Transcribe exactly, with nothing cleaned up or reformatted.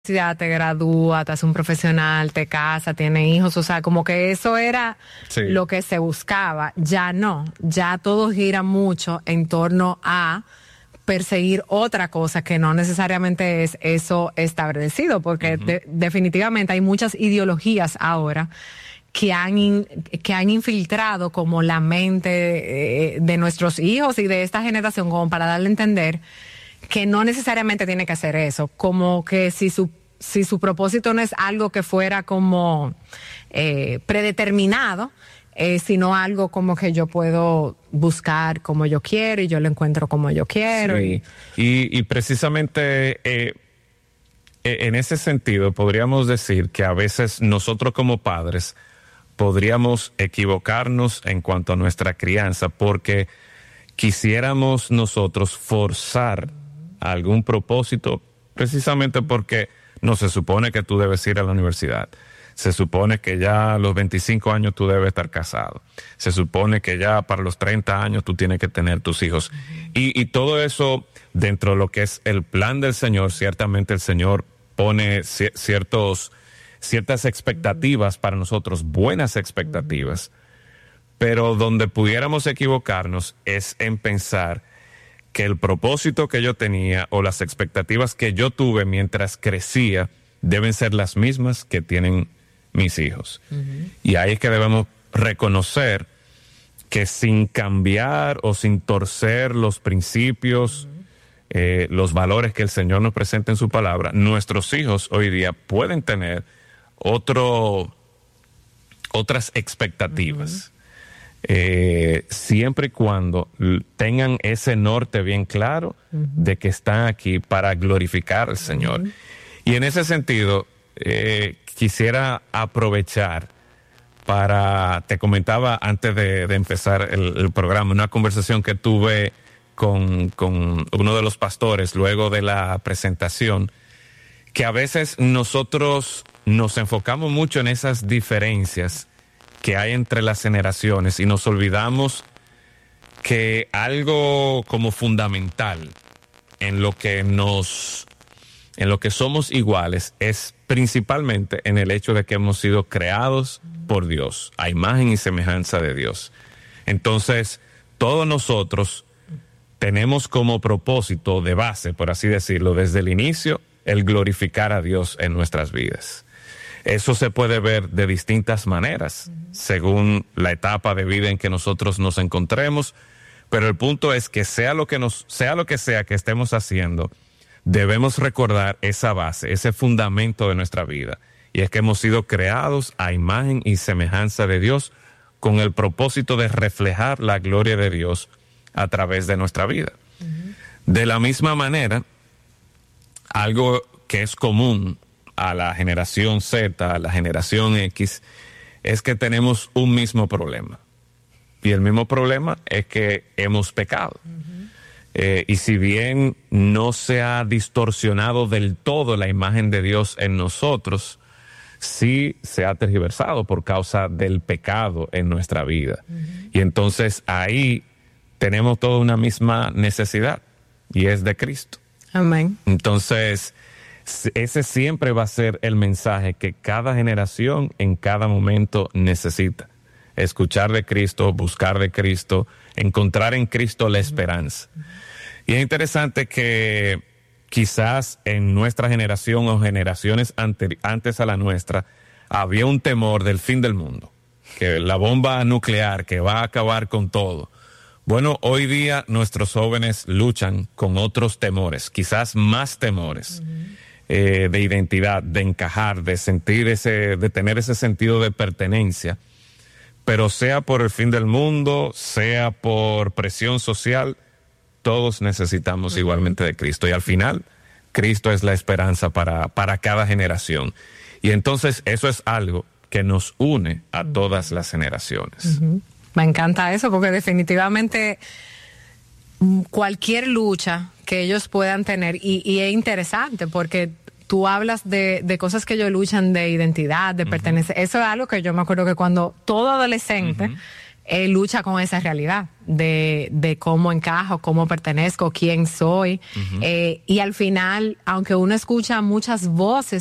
te gradúas, te haces un profesional, te casas, tienes hijos, o sea, como que eso era sí. lo que se buscaba. Ya no, ya todo gira mucho en torno a perseguir otra cosa que no necesariamente es eso establecido, porque uh-huh. de, definitivamente hay muchas ideologías ahora que han in, que han infiltrado como la mente eh, de nuestros hijos y de esta generación, como para darle a entender que no necesariamente tiene que hacer eso, como que si su si su propósito no es algo que fuera como eh, predeterminado, eh, sino algo como que yo puedo buscar como yo quiero y yo lo encuentro como yo quiero. Sí. Y, y, y precisamente eh, en ese sentido podríamos decir que a veces nosotros como padres podríamos equivocarnos en cuanto a nuestra crianza porque quisiéramos nosotros forzar algún propósito precisamente porque no se supone que tú debes ir a la universidad. Se supone que ya a los veinticinco años tú debes estar casado. Se supone que ya para los treinta años tú tienes que tener tus hijos. Uh-huh. Y, y todo eso dentro de lo que es el plan del Señor, ciertamente el Señor pone c- ciertos, ciertas expectativas uh-huh. para nosotros, buenas expectativas, uh-huh. pero donde pudiéramos equivocarnos es en pensar que el propósito que yo tenía o las expectativas que yo tuve mientras crecía deben ser las mismas que tienen mis hijos. Uh-huh. Y ahí es que debemos reconocer que sin cambiar o sin torcer los principios, uh-huh. eh, los valores que el Señor nos presenta en su palabra, nuestros hijos hoy día pueden tener otro, otras expectativas. Uh-huh. Eh, siempre y cuando tengan ese norte bien claro uh-huh. de que están aquí para glorificar al Señor. Uh-huh. Y en ese sentido, eh, quisiera aprovechar para, te comentaba antes de, de empezar el, el programa, una conversación que tuve con, con uno de los pastores luego de la presentación, que a veces nosotros nos enfocamos mucho en esas diferencias que hay entre las generaciones y nos olvidamos que algo como fundamental en lo que nos, en lo que somos iguales es principalmente en el hecho de que hemos sido creados por Dios, a imagen y semejanza de Dios. Entonces, todos nosotros tenemos como propósito de base, por así decirlo, desde el inicio, el glorificar a Dios en nuestras vidas. Eso se puede ver de distintas maneras, uh-huh. según la etapa de vida en que nosotros nos encontremos, pero el punto es que sea lo que nos, sea lo que sea que estemos haciendo, debemos recordar esa base, ese fundamento de nuestra vida, y es que hemos sido creados a imagen y semejanza de Dios con el propósito de reflejar la gloria de Dios a través de nuestra vida. Uh-huh. De la misma manera, algo que es común a la generación Z, a la generación X, es que tenemos un mismo problema. Y el mismo problema es que hemos pecado. Uh-huh. Eh, y si bien no se ha distorsionado del todo la imagen de Dios en nosotros, sí se ha tergiversado por causa del pecado en nuestra vida. Uh-huh. Y entonces ahí tenemos toda una misma necesidad, y es de Cristo. Amén. Entonces, ese siempre va a ser el mensaje que cada generación en cada momento necesita. Escuchar de Cristo, buscar de Cristo, encontrar en Cristo la esperanza. Y es interesante que quizás en nuestra generación o generaciones ante, antes a la nuestra, había un temor del fin del mundo, que la bomba nuclear que va a acabar con todo. Bueno, hoy día nuestros jóvenes luchan con otros temores, quizás más temores. Uh-huh. Eh, de identidad, de encajar, de sentir ese, de tener ese sentido de pertenencia, pero sea por el fin del mundo, sea por presión social, todos necesitamos uh-huh. igualmente de Cristo, y al final, Cristo es la esperanza para, para cada generación, y entonces eso es algo que nos une a uh-huh. todas las generaciones. Uh-huh. Me encanta eso, porque definitivamente cualquier lucha que ellos puedan tener, y, y es interesante porque tú hablas de, de cosas que ellos luchan de identidad, de uh-huh. pertenecer. Eso es algo que yo me acuerdo que cuando todo adolescente, uh-huh. eh, lucha con esa realidad de, de cómo encajo, cómo pertenezco, quién soy. Uh-huh. eh, y al final, aunque uno escucha muchas voces